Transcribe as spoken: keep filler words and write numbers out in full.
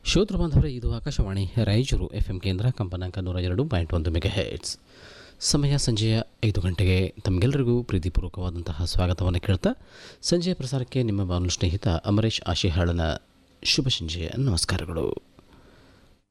ಶ್ರೋತೃ ಬಾಂಧವರೇ, ಇದು ಆಕಾಶವಾಣಿ ರಾಯಚೂರು ಎಫ್ ಎಂ ಕೇಂದ್ರ, ಕಂಪನಾಂಕ ನೂರ ಎರಡು ಪಾಯಿಂಟ್ ಒಂದು ಮೆಗಾ ಹೆರ್ಟ್ಸ್. ಸಮಯ ಸಂಜೆಯ ಐದು ಗಂಟೆಗೆ. ತಮಗೆಲ್ಲರಿಗೂ ಪ್ರೀತಿಪೂರ್ವಕವಾದಂತಹ ಸ್ವಾಗತವನ್ನು ಕೇಳ್ತಾ ಸಂಜೆಯ ಪ್ರಸಾರಕ್ಕೆ ನಿಮ್ಮ ಬಾನುಲಿ ಸ್ನೇಹಿತ ಅಮರೇಶ್ ಆಶಿಹಾಳನ ಶುಭ ಸಂಜೆಯ ನಮಸ್ಕಾರಗಳು.